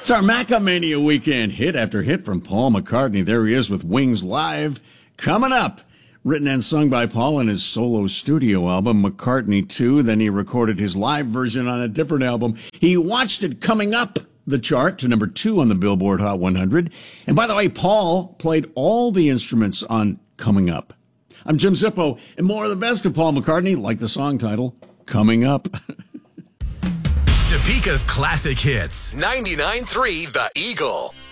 It's our Macamania weekend, hit after hit from Paul McCartney. There he is with Wings Live. Coming up, written and sung by Paul in his solo studio album, McCartney 2. Then he recorded his live version on a different album. He watched it coming up the chart to number 2 on the Billboard Hot 100. And by the way, Paul played all the instruments on Coming Up. I'm Jim Zippo, and more of the best of Paul McCartney, like the song title, Coming Up. Topeka's classic hits. 99.3 The Eagle.